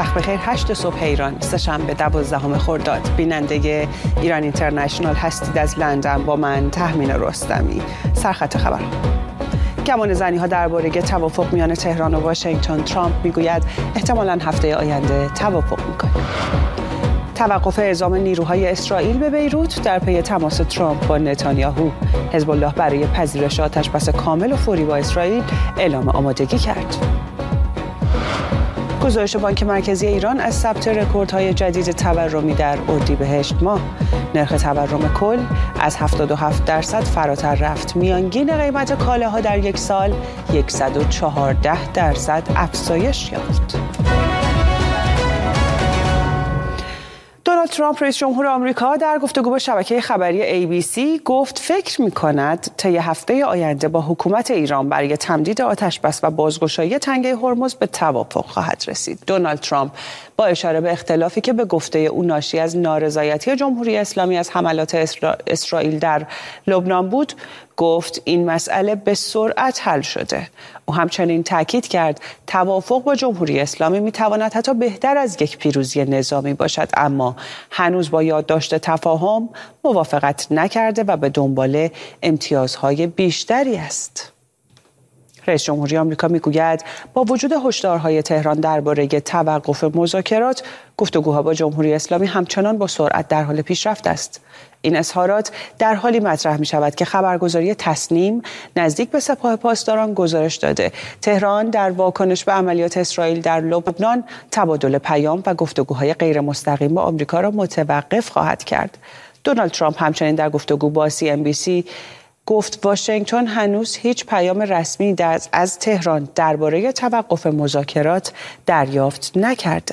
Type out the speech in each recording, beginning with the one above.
وقت بخیر. 8 صبح ایران، سه‌شنبه 12 خرداد. بیننده ایران اینترنشنال هستید از لندن با من تهمین رستمی. سرخط خبر. گمانه‌زنی‌ها درباره توافق میان تهران و واشنگتن. ترامپ میگوید احتمالاً هفته آینده توافق می‌کنه. توقف اعزام نیروهای اسرائیل به بیروت در پی تماس ترامپ با نتانیاهو. حزب الله برای پذیرش آتش‌بس کامل و فوری با اسرائیل اعلام آمادگی کرد. گزارش بانک مرکزی ایران از ثبت رکوردهای جدید تورمی در اردیبهشت ماه. نرخ تورم کل از 77% فراتر رفت. میانگین قیمت کالاها در یک سال 114% افزایش یافت. دونالد ترامپ رئیس جمهور آمریکا در گفتگو با شبکه خبری ABC گفت فکر می‌کند طی هفته آینده با حکومت ایران برای تمدید آتش‌بس و بازگشایی تنگه هرمز به توافق خواهد رسید. دونالد ترامپ با اشاره به اختلافی که به گفته او ناشی از نارضایتی جمهوری اسلامی از حملات اسرائیل در لبنان بود، گفت این مسئله به سرعت حل شده. او همچنین تاکید کرد توافق با جمهوری اسلامی میتواند حتی بهتر از یک پیروزی نظامی باشد، اما هنوز با یادداشت تفاهم موافقت نکرده و به دنبال امتیازهای بیشتری است. رئیس جمهوری آمریکا میگوید با وجود هشدارهای تهران درباره توقف مذاکرات، گفتگوها با جمهوری اسلامی همچنان با سرعت در حال پیشرفت است. این اظهارات در حالی مطرح می شود که خبرگزاری تسنیم نزدیک به سپاه پاسداران گزارش داده تهران در واکنش به عملیات اسرائیل در لبنان تبادل پیام و گفتگوهای غیر مستقیم با آمریکا را متوقف خواهد کرد. دونالد ترامپ همچنین در گفتگو با CNBC گفت واشنگتن هنوز هیچ پیام رسمی از تهران درباره توقف مذاکرات دریافت نکرده.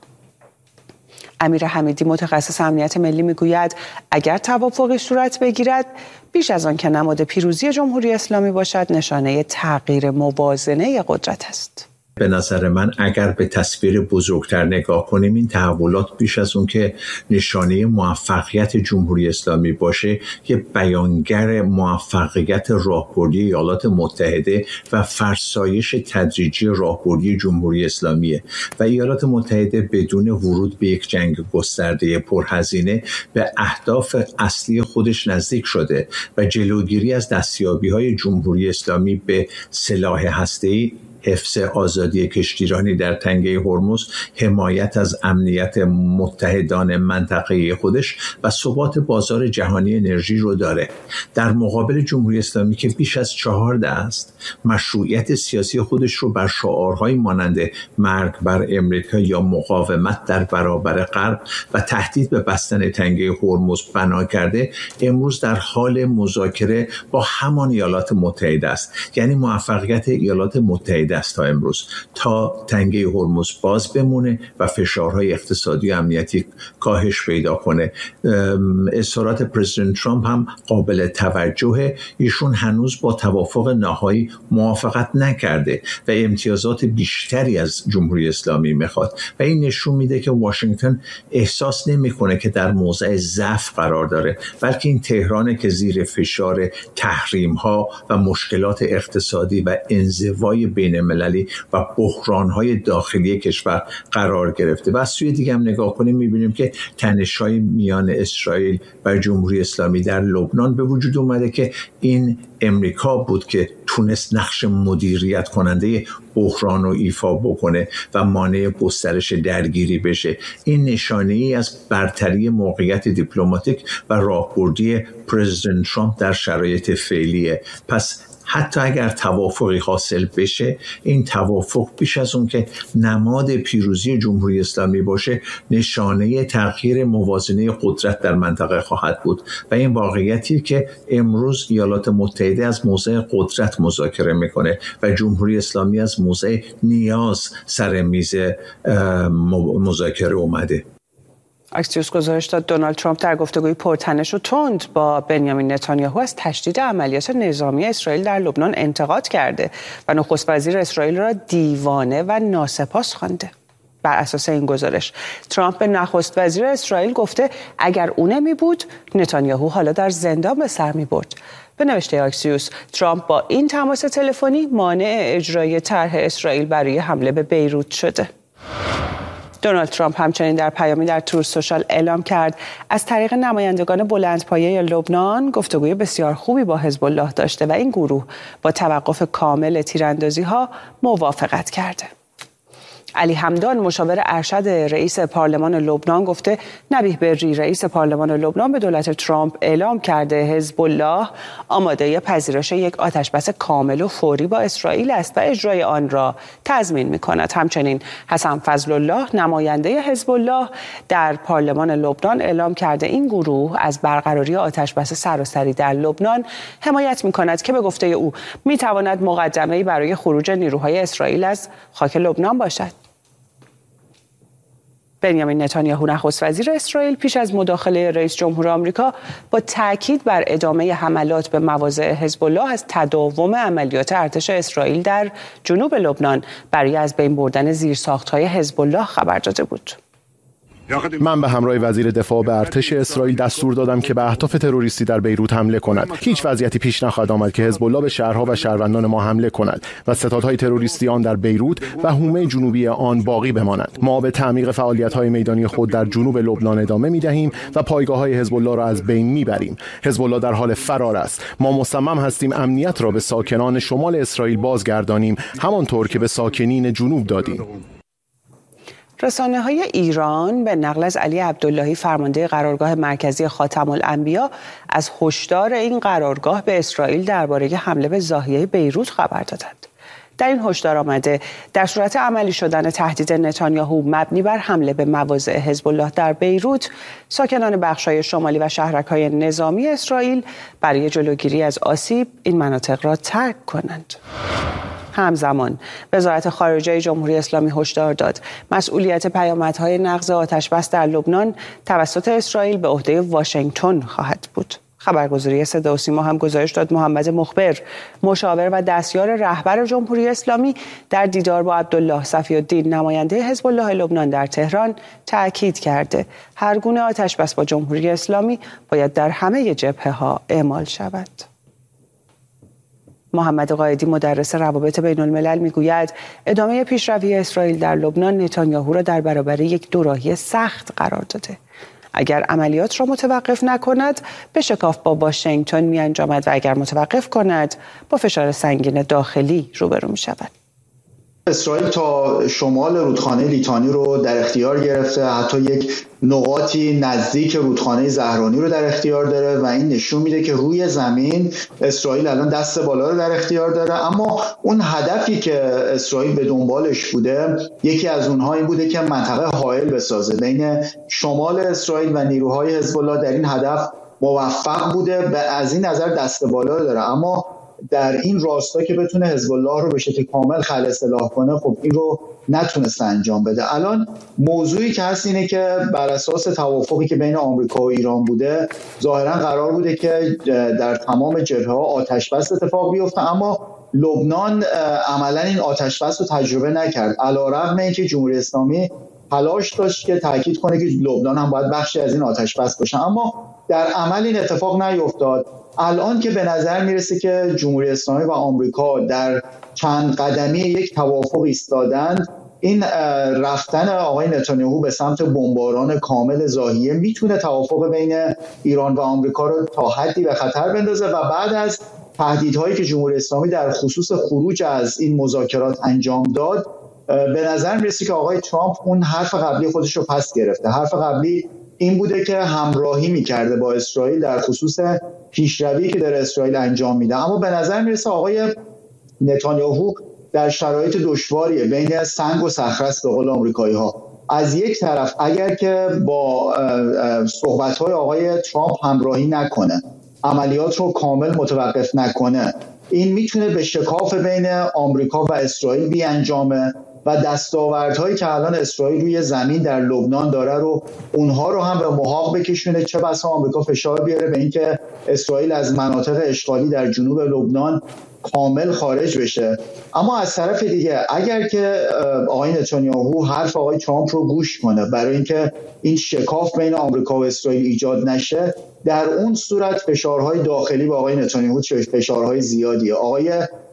امیر حمیدی متخصص امنیت ملی میگوید اگر توافقی صورت بگیرد بیش از آن که نماد پیروزی جمهوری اسلامی باشد نشانه تغییر موازنه قدرت است. به نظر من اگر به تصویر بزرگتر نگاه کنیم این تحولات بیش از اون که نشانه موفقیت جمهوری اسلامی باشه یه بیانگر موفقیت راهبردی ایالات متحده و فرسایش تدریجی راهبردی جمهوری اسلامیه و ایالات متحده بدون ورود به یک جنگ گسترده پرهزینه به اهداف اصلی خودش نزدیک شده و جلوگیری از دستیابی‌های جمهوری اسلامی به سلاح هسته‌ای، حفظ آزادی کشتیرانی در تنگه هرمز، حمایت از امنیت متحدان منطقه خودش و ثبات بازار جهانی انرژی رو داره. در مقابل جمهوری اسلامی که بیش از 14 است، مشروعیت سیاسی خودش رو بر شعارهای مانند مرگ بر امریکا یا مقاومت در برابر غرب و تهدید به بستن تنگه هرمز بنا کرده، امروز در حال مذاکره با همان ایالات متحده است. یعنی موفقیت ایالات متحده است تا امروز تا تنگه هرمز باز بمونه و فشارهای اقتصادی و امنیتی کاهش پیدا کنه. اظهارات پرزیدنت ترامپ هم قابل توجهه. ایشون هنوز با توافق نهایی موافقت نکرده و امتیازات بیشتری از جمهوری اسلامی میخواد و این نشون میده که واشنگتن احساس نمیکنه که در موضع ضعف قرار داره، بلکه این تهرانه که زیر فشار تحریم ها و مشکلات اقتصادی و انزوای بین المللی و بحران‌های داخلی کشور قرار گرفته. و از سوی دیگه هم نگاه کنیم می‌بینیم که تنش‌های میان اسرائیل و جمهوری اسلامی در لبنان به وجود اومده که این امریکا بود که تونست نقش مدیریت کننده بحران رو ایفا بکنه و مانع گسترش درگیری بشه. این نشانه‌ای از برتری موقعیت دیپلماتیک و راهبردی پرزیدنت ترامپ در شرایط فعلیه. پس حتی اگر توافقی حاصل بشه، این توافق بیش از اون که نماد پیروزی جمهوری اسلامی باشه نشانه تغییر موازنه قدرت در منطقه خواهد بود و این واقعیتی که امروز ایالات متحده از موضع قدرت مذاکره میکنه و جمهوری اسلامی از موضع نیاز سر میز مذاکره اومده. اکسیوس گزارش داد دونالد ترامپ در گفتگوی پرتنش و تند با بنیامین نتانیاهو از تشدید عملیات نظامی اسرائیل در لبنان انتقاد کرده و نخست وزیر اسرائیل را دیوانه و ناسپاس خوانده. بر اساس این گزارش ترامپ به نخست وزیر اسرائیل گفته اگر او نمی بود نتانیاهو حالا در زندان به سر می برد. به نوشته اکسیوس ترامپ با این تماس تلفنی مانع اجرای طرح اسرائیل برای حمله به بیروت شده. دونالد ترامپ همچنین در پیامی در تروث سوشال اعلام کرد از طریق نمایندگان بلندپایه لبنان گفتگوی بسیار خوبی با حزب الله داشته و این گروه با توقف کامل تیراندازی‌ها موافقت کرده. علی حمدان مشاور ارشد رئیس پارلمان لبنان گفته نبیه بری رئیس پارلمان لبنان به دولت ترامپ اعلام کرده حزب الله آماده پذیرش یک آتشبس کامل و فوری با اسرائیل است و اجرای آن را تضمین می‌کند. همچنین حسن فضل الله نماینده حزب الله در پارلمان لبنان اعلام کرده این گروه از برقراری آتشبس سراسری در لبنان حمایت می‌کند که به گفته او می‌تواند مقدمه‌ای برای خروج نیروهای اسرائیل از خاک لبنان باشد. بنیامین نتانیاهو نخست وزیر اسرائیل پیش از مداخله رئیس جمهور آمریکا با تاکید بر ادامه حملات به مواضع حزب الله از تداوم عملیات ارتش اسرائیل در جنوب لبنان برای از بین بردن زیرساخت‌های حزب الله خبر داده بود. من به همراه وزیر دفاع به ارتش اسرائیل دستور دادم که به اهداف تروریستی در بیروت حمله کند. هیچ وضعیتی پیش نخواهد آمد که حزب الله به شهرها و شهروندان ما حمله کند و ستادهای تروریستی آن در بیروت و حومه جنوبی آن باقی بمانند. ما به تعمیق فعالیت‌های میدانی خود در جنوب لبنان ادامه می‌دهیم و پایگاه‌های حزب الله را از بین می‌بریم. حزب الله در حال فرار است. ما مصمم هستیم امنیت را به ساکنان شمال اسرائیل بازگردانیم، همانطور که به ساکنین جنوب دادیم. رسانه‌های ایران به نقل از علی عبداللهی فرمانده قرارگاه مرکزی خاتم الانبیا از هشدار این قرارگاه به اسرائیل درباره حمله به زاویه بیروت خبر دادند. در این هشدار آمده در صورت عملی شدن تهدید نتانیاهو مبنی بر حمله به مواضع حزب الله در بیروت، ساکنان بخش‌های شمالی و شهرک‌های نظامی اسرائیل برای جلوگیری از آسیب این مناطق را ترک کنند. همزمان وزارت خارجه جمهوری اسلامی هشدار داد مسئولیت پیامدهای نقض آتشبس در لبنان توسط اسرائیل به عهده واشنگتن خواهد بود. خبرگزاری صدا و سیما هم گزارش داد محمد مخبر مشاور و دستیار رهبر جمهوری اسلامی در دیدار با عبدالله صفی الدین نماینده حزب الله لبنان در تهران تأکید کرده هر گونه آتشبس با جمهوری اسلامی باید در همه جبهه‌ها اعمال شود. محمد قائدی مدرس روابط بین الملل میگوید ادامه پیشروی اسرائیل در لبنان نتانیاهو را در برابر یک دوراهی سخت قرار داده. اگر عملیات را متوقف نکند به شکاف با واشنگتن می‌انجامد و اگر متوقف کند با فشار سنگین داخلی روبرو می‌شود. اسرائیل تا شمال رودخانه لیتانی رو در اختیار گرفته، حتی یک نقاطی نزدیک رودخانه زهرانی رو در اختیار داره و این نشون میده که روی زمین اسرائیل الان دست بالا رو در اختیار داره. اما اون هدفی که اسرائیل به دنبالش بوده، یکی از اونها این بوده که منطقه حائل بسازه بین شمال اسرائیل و نیروهای حزب الله. در این هدف موفق بوده، از این نظر دست بالا رو داره. اما در این راستا که بتونه حزب الله رو به شکل کامل خلع اصلاح کنه، خب این رو نتونسته انجام بده. الان موضوعی که هست اینه که بر اساس توافقی که بین آمریکا و ایران بوده، ظاهرا قرار بوده که در تمام جبهه‌ها آتشبس اتفاق بیفته، اما لبنان عملا این آتشبس رو تجربه نکرد، علی‌رغم اینکه جمهوری اسلامی تلاش داشت که تاکید کنه که لبنان هم باید بخشی از این آتشبس باشه، اما در عمل این اتفاق نیفتاد. الان که به نظر میرسه که جمهوری اسلامی و آمریکا در چند قدمی یک توافق ایستادند، این رفتن آقای نتانیاهو به سمت بمباران کامل ضاحیه میتونه توافق بین ایران و آمریکا رو تا حدی به خطر بندازه و بعد از تهدیدهایی که جمهوری اسلامی در خصوص خروج از این مذاکرات انجام داد، به نظر میرسه که آقای ترامپ اون حرف قبلی خودش رو پس گرفته. حرف قبلی این بوده که همراهی میکرده با اسرائیل در خصوص پیشروی که در اسرائیل انجام میده، اما به نظر میرسه آقای نتانیاهو در شرایط دشواریه، بین سنگ و صخره است به قول آمریکایی ها. از یک طرف اگر که با صحبت‌های آقای ترامپ همراهی نکنه، عملیات رو کامل متوقف نکنه، این میتونه به شکاف بین آمریکا و اسرائیل بیانجامه و دستاوردهایی که الان اسرائیل روی زمین در لبنان داره رو اونها رو هم به محاق بکشونه، چه بسا آمریکا فشار بیاره به اینکه اسرائیل از مناطق اشغالی در جنوب لبنان کامل خارج بشه. اما از طرف دیگه اگر که آقای نتانیاهو حرف آقای ترامپ رو گوش کنه برای اینکه این شکاف بین آمریکا و اسرائیل ایجاد نشه، در اون صورت فشارهای داخلی به آقای نتانیاهو فشارهای زیادیه. آقای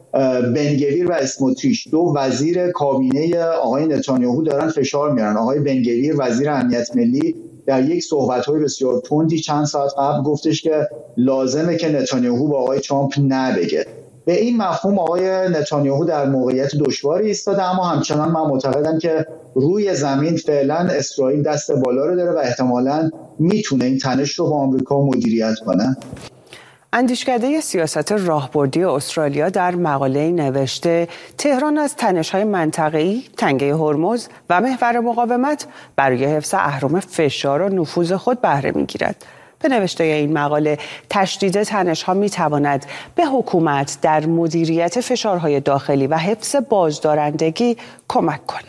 بنگویر و اسموتریچ، دو وزیر کابینه آقای نتانیاهو، دارن فشار میارن. آقای بنگویر وزیر امنیت ملی در یک صحبت‌های بسیار تندی چند ساعت قبل گفتش که لازمه که نتانیاهو با آقای ترامپ نبگه. به این مفهوم آقای نتانیاهو در موقعیت دشواری ایستاده، اما همچنان من معتقدم که روی زمین فعلا اسرائیل دست بالا رو داره و احتمالاً میتونه این تنش رو با آمریکا مدیریت کنه. اندیشکده سیاست راهبردی استرالیا در مقاله نوشته تهران از تنش‌های منطقه‌ای، تنگه هرمز و محور مقاومت برای حفظ اهرم فشار و نفوذ خود بهره می‌گیرد. به نوشته این مقاله تشدید تنش‌ها می‌تواند به حکومت در مدیریت فشارهای داخلی و حفظ بازدارندگی کمک کند.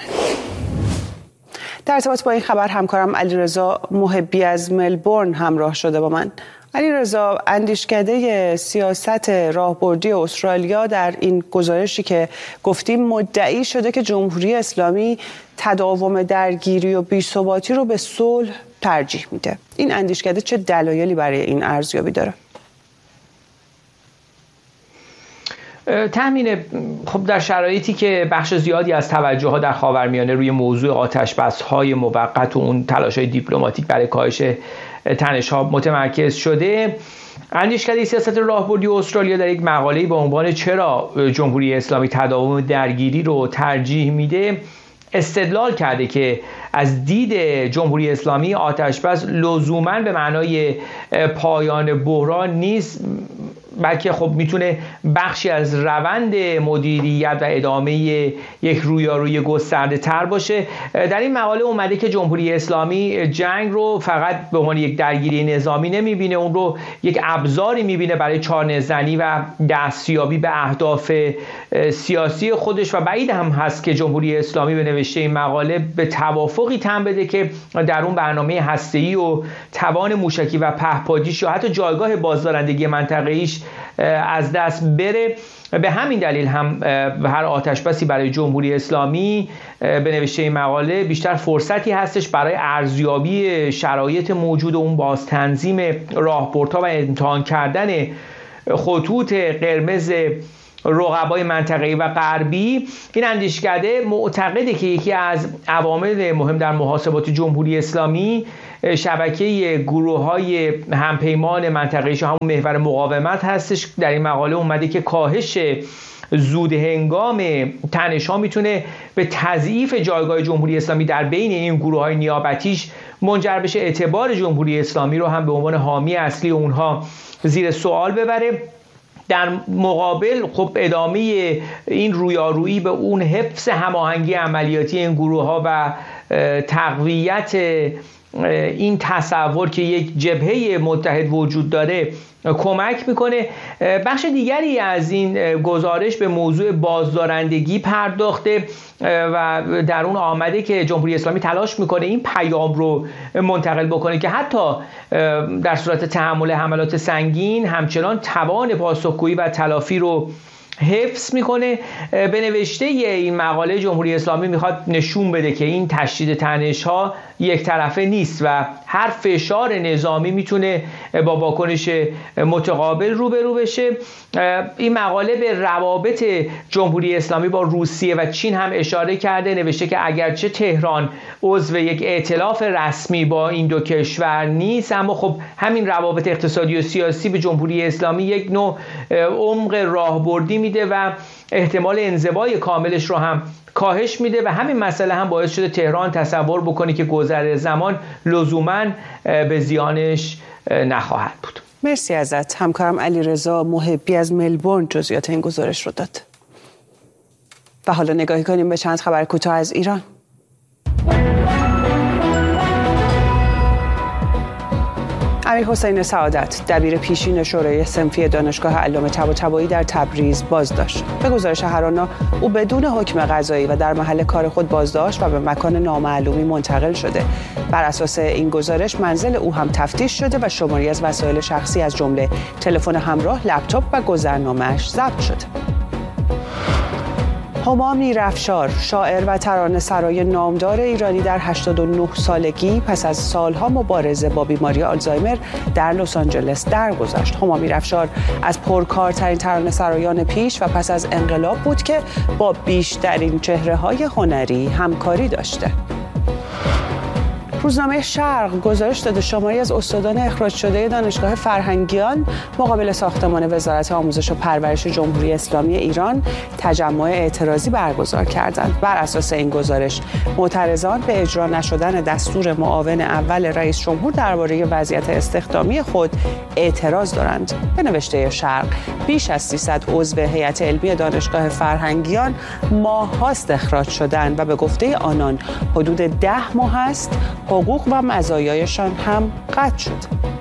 در ارتباط با این خبر همکارم علیرضا محبی از ملبورن همراه شده با من. علیرضا، اندیشکده سیاست راهبردی استرالیا در این گزارشی که گفتیم مدعی شده که جمهوری اسلامی تداوم درگیری و بی‌ثباتی رو به صلح ترجیح میده. این اندیشکده چه دلایلی برای این ارزیابی داره؟ تأمین خب در شرایطی که بخش زیادی از توجه‌ها در خاورمیانه روی موضوع آتش‌بس‌های موقت و اون تلاش‌های دیپلماتیک برای کاهش تنش‌ها متمرکز شده، اندیشکده سیاست راهبردی استرالیا در یک مقاله‌ای با عنوان چرا جمهوری اسلامی تداوم درگیری رو ترجیح میده استدلال کرده که از دید جمهوری اسلامی آتش‌بس لزوماً به معنای پایان بحران نیست، بلکه خب میتونه بخشی از روند مدیریت و ادامه یک رویارویی گسترده تر باشه. در این مقاله اومده که جمهوری اسلامی جنگ رو فقط به عنوان یک درگیری نظامی نمیبینه، اون رو یک ابزاری میبینه برای چانه‌زنی و دستیابی به اهداف سیاسی خودش و بعید هم هست که جمهوری اسلامی به نوشته این مقاله به توافقی تن بده که در اون برنامه هسته‌ای و توان موشکی و پهپادیش یا حتی جایگاه بازدارندگی منطقه‌ایش از دست بره. به همین دلیل هم هر آتش‌بسی برای جمهوری اسلامی به نوشته این مقاله بیشتر فرصتی هستش برای ارزیابی شرایط موجود و اون باز تنظیم راهبردها و امتحان کردن خطوط قرمز رقبای منطقه‌ای و غربی. این اندیشکده معتقده که یکی از عوامل مهم در محاسبات جمهوری اسلامی شبکه گروه‌های همپیمان منطقه‌ای همون محور مقاومت هستش. در این مقاله اومده که کاهش زود هنگام تنش‌ها میتونه به تضعیف جایگاه جمهوری اسلامی در بین این گروه‌های نیابتیش منجر بشه، اعتبار جمهوری اسلامی رو هم به عنوان حامی اصلی اونها زیر سوال ببره. در مقابل خب ادامه این رویارویی به اون حفظ هماهنگی عملیاتی این گروه‌ها و تقویت این تصور که یک جبهه متحد وجود داره کمک میکنه. بخش دیگری از این گزارش به موضوع بازدارندگی پرداخته و در اون آمده که جمهوری اسلامی تلاش میکنه این پیام رو منتقل بکنه که حتی در صورت تحمل حملات سنگین همچنان توان پاسخگویی و تلافی رو حفظ میکنه. به نوشته این مقاله جمهوری اسلامی میخواد نشون بده که این تشدید تنش‌ها یک طرفه نیست و هر فشار نظامی میتونه با واکنش متقابل روبرو بشه. این مقاله به روابط جمهوری اسلامی با روسیه و چین هم اشاره کرده، نوشته که اگرچه تهران عضو یک ائتلاف رسمی با این دو کشور نیست، اما خب همین روابط اقتصادی و سیاسی به جمهوری اسلامی یک نوع عمق راهبردی میده و احتمال انزوای کاملش رو هم کاهش میده و همین مسئله هم باعث شده تهران تصور بکنه که گذر زمان لزوماً به زیانش نخواهد بود. مرسی ازت. همکارم علیرضا محبی از ملبورن جزئیات این گزارش رو داد. و حالا نگاهی کنیم به چند خبر کوتاه از ایران. امیرحسین سعادت دبیر پیشین شورای صنفی دانشگاه علامه طباطبایی در تبریز بازداشت. به گزارش هرانا او بدون حکم قضایی و در محل کار خود بازداشت و به مکان نامعلومی منتقل شده. بر اساس این گزارش منزل او هم تفتیش شده و شماری از وسایل شخصی از جمله تلفن همراه، لپتاپ و گذرنامه‌اش ضبط شده. هما میرافشار، شاعر و ترانه‌سرای نامدار ایرانی در 89 سالگی پس از سالها مبارزه با بیماری آلزایمر در لس آنجلس درگذشت. هما میرافشار از پرکارترین ترانه‌سرایان پیش و پس از انقلاب بود که با بیشترین چهره‌های هنری همکاری داشته. روزنامه شرق گزارش داده شماری از استادان اخراج شده دانشگاه فرهنگیان مقابل ساختمان وزارت آموزش و پرورش جمهوری اسلامی ایران تجمع اعتراضی برگزار کردند. بر اساس این گزارش معترضان به اجرا نشدن دستور معاون اول رئیس جمهور درباره وضعیت استخدامی خود اعتراض دارند. به نوشته شرق بیش از 300 عضو هیئت علمی دانشگاه فرهنگیان ماه‌هاست اخراج شدند و به گفته آنان حدود 10 ماه است حقوق و مزایایشان هم قطع شد.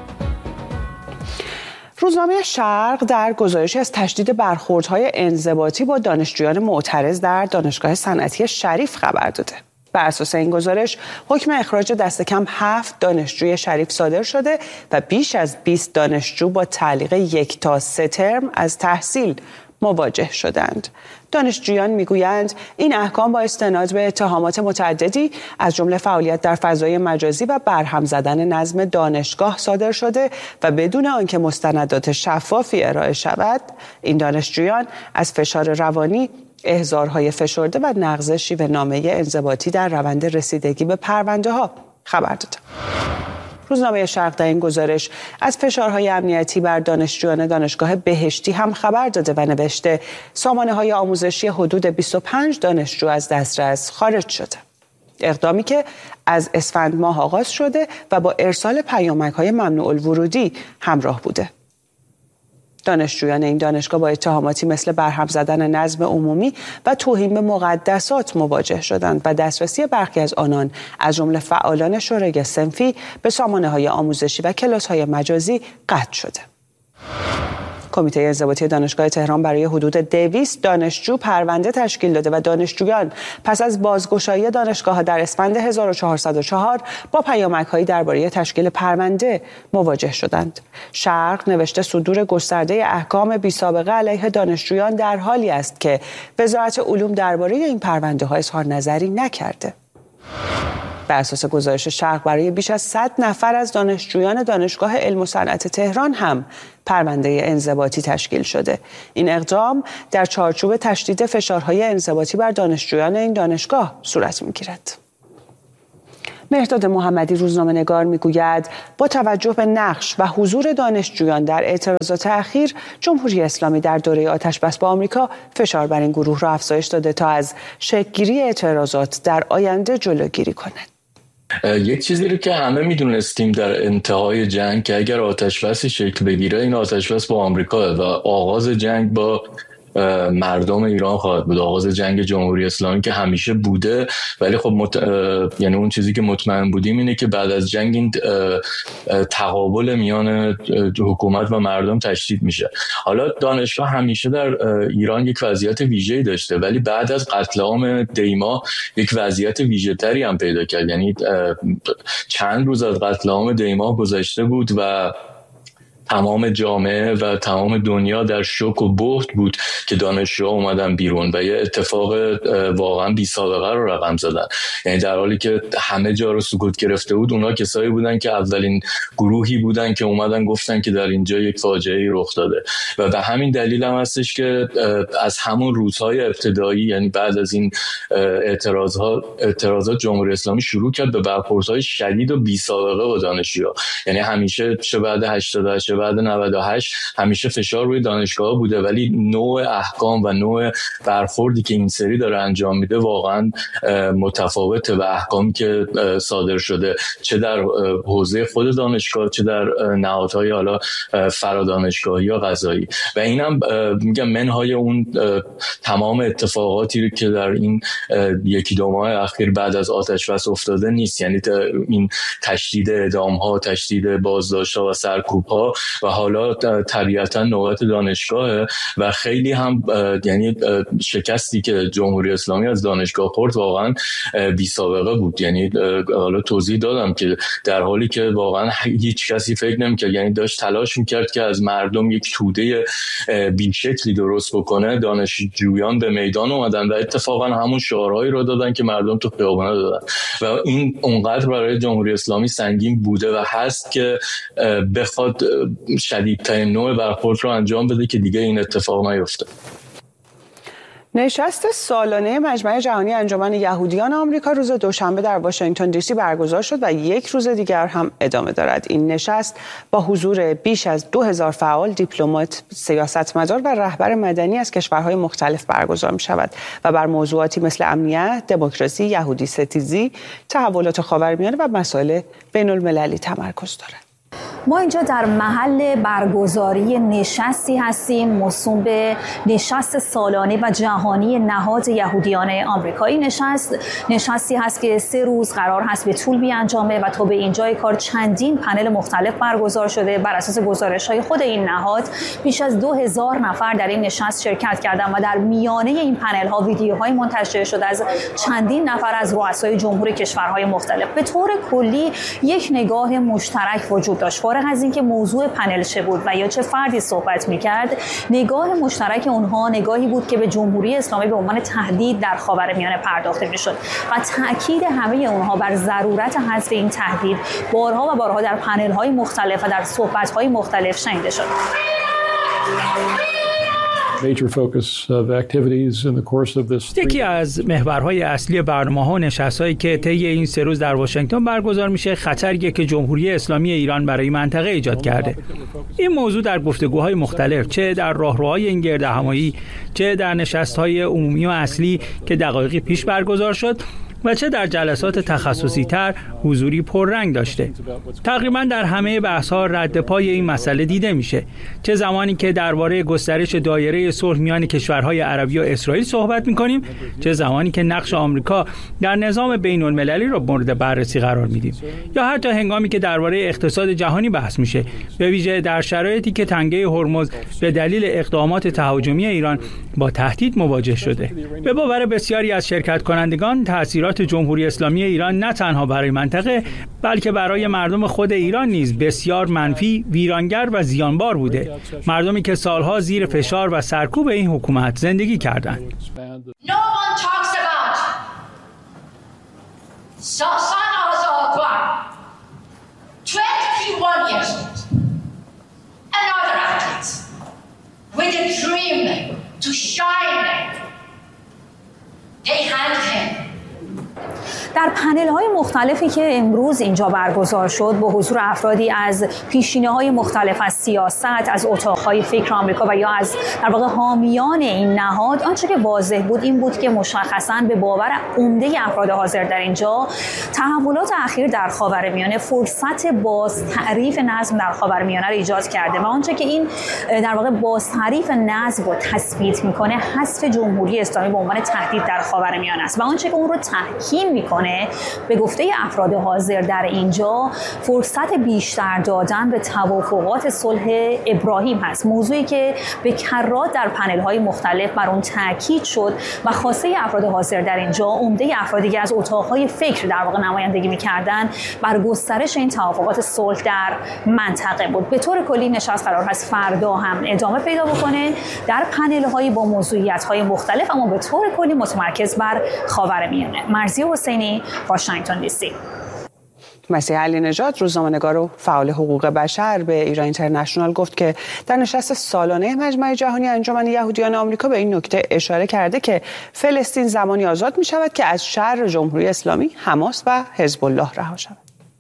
روزنامه شرق در گزارشی از تشدید برخوردهای انضباطی با دانشجویان معترض در دانشگاه صنعتی شریف خبر داده. بر اساس این گزارش حکم اخراج دست کم 7 دانشجوی شریف صادر شده و بیش از 20 دانشجو با تعلیق 1 تا 3 ترم از تحصیل مواجه شدند. دانشجویان میگویند این احکام با استناد به اتهامات متعددی از جمله فعالیت در فضای مجازی و برهم زدن نظم دانشگاه صادر شده و بدون آنکه مستندات شفافی ارائه شود این دانشجویان از فشار روانی، احضارهای فشرده و نقض شیوه نامه انضباطی در روند رسیدگی به پرونده ها خبر دادند. روزنامه شرق در این گزارش از فشارهای امنیتی بر دانشجویان دانشگاه بهشتی هم خبر داده و نوشته سامانه‌های آموزشی حدود 25 دانشجو از دسترس خارج شده. اقدامی که از اسفند ماه آغاز شده و با ارسال پیامک‌های ممنوع الورودی همراه بوده. دانشجویان این دانشگاه با اتهاماتی مثل برهم زدن نظم عمومی و توهین به مقدسات مواجه شدند و دسترسی برخی از آنان از جمله فعالان شورای صنفی به سامانه‌های آموزشی و کلاس‌های مجازی قطع شده. کمیته انضباطی دانشگاه تهران برای حدود 200 دانشجو پرونده تشکیل داده و دانشجویان پس از بازگشایی دانشگاه‌ها در اسفند 1404 با پیامک‌هایی درباره تشکیل پرونده مواجه شدند. شرق نوشته صدور گسترده احکام بی‌سابقه علیه دانشجویان در حالی است که وزارت علوم درباره این پرونده‌ها اظهار نظری نکرده. بر اساس گزارش شرق برای بیش از 100 نفر از دانشجویان دانشگاه علم و صنعت تهران هم پرونده انضباطی تشکیل شده. این اقدام در چارچوب تشدید فشارهای انضباطی بر دانشجویان این دانشگاه صورت می‌گیرد. مهرداد محمدی روزنامه‌نگار میگوید با توجه به نقش و حضور دانشجویان در اعتراضات اخیر جمهوری اسلامی در دوره آتش‌بس با آمریکا فشار بر این گروه را افزایش داده تا از شکل‌گیری اعتراضات در آینده جلوگیری کند. یک چیزی رو که همه میدونستیم در انتهای جنگ که اگر آتش‌بسی شکل بگیره این آتش‌بس با آمریکا و آغاز جنگ با مردم ایران خواهد بود، آغاز جنگ جمهوری اسلامی که همیشه بوده، ولی خب یعنی اون چیزی که مطمئن بودیم اینه که بعد از جنگ این تقابل میان حکومت و مردم تشدید میشه. حالا دانشگاه همیشه در ایران یک وضعیت ویژه‌ای داشته ولی بعد از قتل عام دیما یک وضعیت ویژه‌تری هم پیدا کرد. یعنی چند روز از قتل عام دیما گذشته بود و تمام جامعه و تمام دنیا در شوک و بهت بود که دانشجوها اومدن بیرون و یه اتفاق واقعا بی سابقه رو رقم زدن. یعنی در حالی که همه جا رو سکوت گرفته بود اونا کسایی بودن که اولین گروهی بودن که اومدن گفتن که در اینجا یک فاجعه‌ای رخ داده و به همین دلیل هم هستش که از همون روزهای ابتدایی یعنی بعد از این اعتراضات جمهوری اسلامی شروع کرد به برخوردهای شدید و بی سابقه با دانشجوها. یعنی همیشه چه بعد 88 بعد 98 همیشه فشار روی دانشگاه بوده ولی نوع احکام و نوع برخوردی که این سری داره انجام میده واقعا متفاوته و احکامی که صادر شده چه در حوزه خود دانشگاه چه در نهادهای حالا فرادانشگاهی یا قضایی و اینم میگم منهای اون تمام اتفاقاتی که در این یکی دو ماه اخیر بعد از آتش‌بس افتاده نیست. یعنی این تشدید اعدام‌ها، تشدید بازداشت‌ها و سرکوب‌ها و حالا طبیعتا نوبت دانشگاهه و خیلی هم یعنی شکستی که جمهوری اسلامی از دانشگاه خورد واقعا بی سابقه بود. یعنی حالا توضیح دادم که در حالی که واقعا هیچ کسی فکر نمی‌کرد، یعنی داشت تلاش می‌کرد که از مردم یک توده بی‌شکلی درست بکنه، دانشجویان به میدان اومدن و اتفاقا همون شعارهایی رو دادن که مردم تو خیابونا دادن و این اونقدر برای جمهوری اسلامی سنگین بوده و هست که بخواد شدیدترین نوع برخورد رو انجام بده که دیگه این اتفاق نیفته. نشست سالانه مجمع جهانی انجمن یهودیان آمریکا روز دوشنبه در واشنگتن دی سی برگزار شد و یک روز دیگر هم ادامه دارد. این نشست با حضور بیش از 2000 فعال، دیپلمات، سیاستمدار و رهبر مدنی از کشورهای مختلف برگزار می شود و بر موضوعاتی مثل امنیت، دموکراسی، یهودی ستیزی، تحولات خاورمیانه و مسائل بین المللی تمرکز دارد. ما اینجا در محل برگزاری نشستی هستیم موسوم به نشست سالانه و جهانی نهاد یهودیان آمریکا. این نشستی هست که 3 روز قرار هست به طول بیانجامه و تا به اینجای کار چندین پنل مختلف برگزار شده. بر اساس گزارش‌های خود این نهاد بیش از 2000 نفر در این نشست شرکت کردند و در میانه این پنل‌ها ویدیوهای منتشر شده از چندین نفر از رؤسای جمهور کشورهای مختلف. به طور کلی یک نگاه مشترک وجود داشت. فارغ از اینکه موضوع پنل چه بود و یا چه فردی صحبت می‌کرد، نگاه مشترک اونها نگاهی بود که به جمهوری اسلامی به عنوان تهدید در خاورمیانه پرداخته می‌شد و تأکید همه اونها بر ضرورت حذف این تهدید بارها و بارها در پنل‌های مختلف و در صحبت‌های مختلف شنیده شد. یکی از محورهای اصلی برنامه‌ها و نشست‌هایی که طی این 3 روز در واشنگتن برگزار میشه خطریه که جمهوری اسلامی ایران برای منطقه ایجاد کرده. این موضوع در گفتگوهای مختلف، چه در راهروهای این گردهمایی، چه در نشست‌های عمومی و اصلی که دقایقی پیش برگزار شد و چه در جلسات تخصصی تر حضوری پررنگ داشته. تقریبا در همه بحث‌ها رد پای این مسئله دیده میشه، چه زمانی که درباره گسترش دایره صلح میان کشورهای عربی و اسرائیل صحبت میکنیم، چه زمانی که نقش آمریکا در نظام بین‌المللی رو مورد بررسی قرار میدیم، یا حتی هنگامی که درباره اقتصاد جهانی بحث میشه، به ویژه در شرایطی که تنگه هرمز به دلیل اقدامات تهاجمی ایران با تهدید مواجه شده. به باور بسیاری از شرکت کنندگان تأثیرات جمهوری اسلامی ایران نه تنها برای منطقه بلکه برای مردم خود ایران نیز بسیار منفی، ویرانگر و زیانبار بوده. مردمی که سالها زیر فشار و سرکوب این حکومت زندگی کردند. در پنل‌های مختلفی که امروز اینجا برگزار شد با حضور افرادی از پیشینه‌های مختلف از سیاست، از اتاق‌های فکر آمریکا و یا از در واقع حامیان این نهاد، آنچه که واضح بود این بود که مشخصاً به باور عمده افراد حاضر در اینجا تحولات اخیر در خاورمیانه فرصت باز تعریف نظم در خاورمیانه را ایجاد کرده و آنچه که این در واقع باز تعریف نظم رو تثبیت می‌کنه حذف جمهوری اسلامی به عنوان تهدید در خاورمیانه است و آنچه که اون رو تحکیم می‌کنه به گفته افراد حاضر در اینجا فرصت بیشتر دادن به توافقات صلح ابراهیم هست، موضوعی که به کرات در پنل‌های مختلف بر اون تاکید شد و خواسته افراد حاضر در اینجا عمده افرادی که از اتاق‌های فکر در واقع نمایندگی می‌کردند بر گسترش این توافقات صلح در منطقه بود. به طور کلی نشست قرار هست فردا هم ادامه پیدا بکنه در پنل‌های با موضوعیت‌های مختلف اما به طور کلی متمرکز بر خاورمیانه. مرضیه حسینی، واشنگتن دی سی. مسیح علی نژاد، روزنامه‌نگار و فعال حقوق بشر، به ایران اینترنشنال گفت که در نشست سالانه مجمع جهانی انجمن یهودیان آمریکا به این نکته اشاره کرده که فلسطین زمانی آزاد می‌شود که از شر جمهوری اسلامی، حماس و حزب الله رها شود.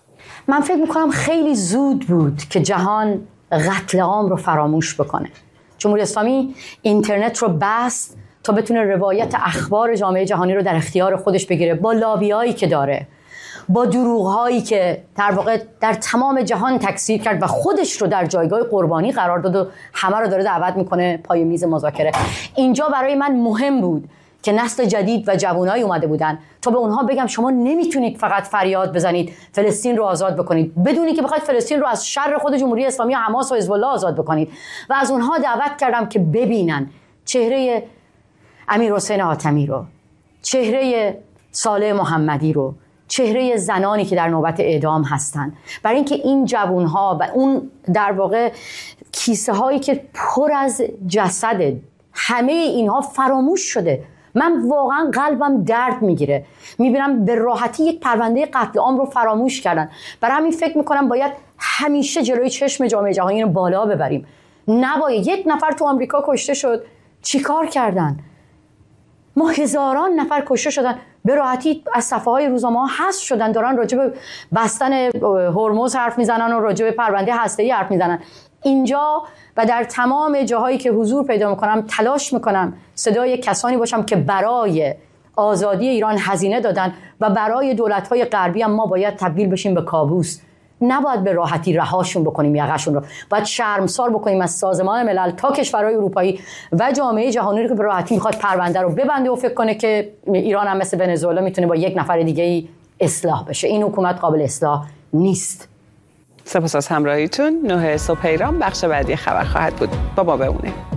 من فکر می‌کنم خیلی زود بود که جهان قتل عام رو فراموش بکنه. جمهوری اسلامی اینترنت رو بست تا بتونه روایت اخبار جامعه جهانی رو در اختیار خودش بگیره، با لابیایی که داره، با دروغ‌هایی که در واقع در تمام جهان تکثیر کرد و خودش رو در جایگاه قربانی قرار داد و همه رو داره دعوت میکنه پای میز مذاکره. اینجا برای من مهم بود که نسل جدید و جوانای اومده بودن تا به اونها بگم شما نمیتونید فقط فریاد بزنید فلسطین رو آزاد بکنید بدونی که بخواید فلسطین رو از شر خود جمهوری اسلامی و حماس و حزب الله آزاد بکنید. و از اونها دعوت کردم که ببینن چهره امیرحسین حاتمی رو، چهره صالح محمدی رو، چهره زنانی که در نوبت اعدام هستن، برای اینکه این جوانها و اون در واقع کیسه هایی که پر از جسد همه اینها فراموش شده. من واقعا قلبم درد میگیره، میبینم به راحتی یک پرونده قتل عام رو فراموش کردن. برای همین فکر میکنم باید همیشه جلوی چشم جامعه جهانی رو بالا ببریم. نباید یک نفر تو آمریکا کشته شد، چیکار کردن؟ ما هزاران نفر کشته شدن، به راحتی از صفحه‌های روزنامه‌ها حذف شدن، دارن راجع به بستن هرمز حرف میزنن و راجع به پرونده هسته‌ای حرف میزنن. اینجا و در تمام جاهایی که حضور پیدا میکنم تلاش میکنم صدای کسانی باشم که برای آزادی ایران هزینه دادن و برای دولت‌های غربی هم ما باید تبدیل بشیم به کابوس. نباید به راحتی رهاشون بکنیم یقه‌شون رو، باید شرمسار بکنیم از سازمان ملل تا کشورهای اروپایی و جامعه جهانی رو که به راحتی میخواد پرونده رو ببنده و فکر کنه که ایران هم مثل ونزوئلا میتونه با یک نفر دیگه اصلاح بشه. این حکومت قابل اصلاح نیست. سپاس از همراهیتون. 9 صبح ایران بخش بعدی خبر خواهد بود. با ما بمونید.